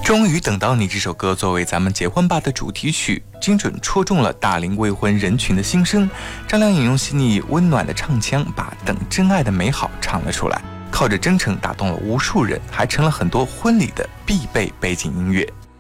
终于等到你这首歌作为咱们结婚吧的主题曲，精准戳中了大龄未婚人群的心声。张靓颖用细腻温暖的唱腔，把等真爱的美好唱了出来，靠着真诚打动了无数人，还成了很多婚礼的必备背景音乐。